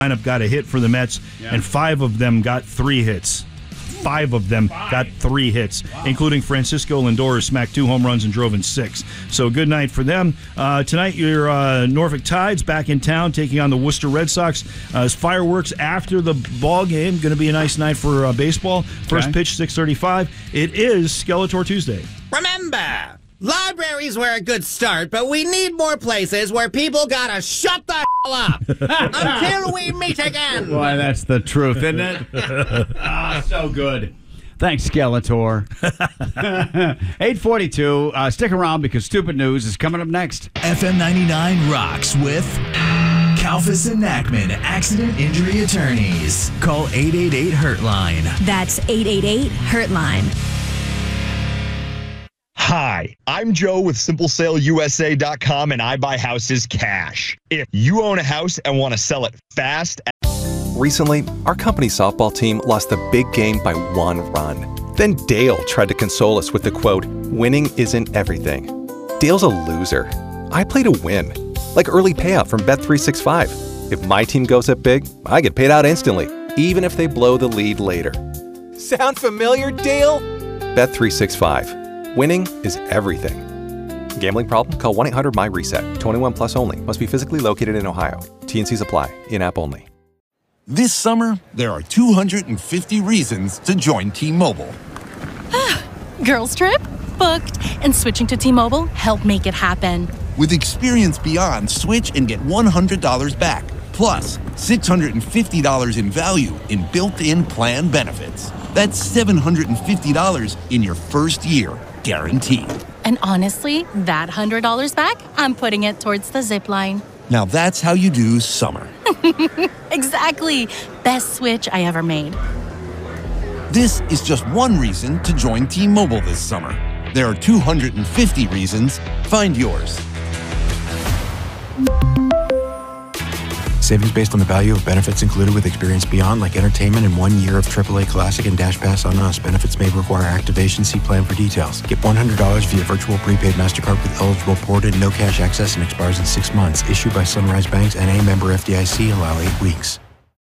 lineup got a hit for the Mets, and 5 of them got 3 hits. 5 of them got 3 hits, including Francisco Lindor, who smacked 2 home runs and drove in 6. So good night for them. Tonight, your Norfolk Tides back in town taking on the Worcester Red Sox. Fireworks after the ball game. Going to be a nice night for baseball. First pitch, 6:35. It is Skeletor Tuesday. Remember, libraries were a good start, but we need more places where people gotta shut the hell up until we meet again. Boy, that's the truth, isn't it? So good. Thanks, Skeletor. 8:42. Stick around because Stupid News is coming up next. FM 99 rocks with Kalfas and Nachman, Accident Injury Attorneys. Call 888-HURT-LINE. That's 888-HURT-LINE. Hi, I'm Joe with SimpleSaleUSA.com, and I buy houses cash. If you own a house and want to sell it fast. Recently, our company's softball team lost the big game by 1 run. Then Dale tried to console us with the quote, "Winning isn't everything." Dale's a loser. I play to win, like early payout from Bet365. If my team goes up big, I get paid out instantly, even if they blow the lead later. Sound familiar, Dale? Bet365. Winning is everything. Gambling problem? Call 1-800-MY-RESET. 21 plus only. Must be physically located in Ohio. T&Cs apply. In-app only. This summer, there are 250 reasons to join T-Mobile. Girls trip? Booked. And switching to T-Mobile helped make it happen. With Experience Beyond, switch and get $100 back. Plus, $650 in value in built-in plan benefits. That's $750 in your first year, guaranteed. And honestly, that $100 back, I'm putting it towards the zip line. Now that's how you do summer. Exactly. Best switch I ever made. This is just one reason to join T-Mobile this summer. There are 250 reasons. Find yours. Savings based on the value of benefits included with Experience Beyond, like entertainment and 1 year of AAA Classic and Dash Pass on Us. Benefits may require activation. See plan for details. Get $100 via virtual prepaid MasterCard with eligible ported, no cash access, and expires in 6 months. Issued by Sunrise Banks, N.A. member FDIC. Allow 8 weeks.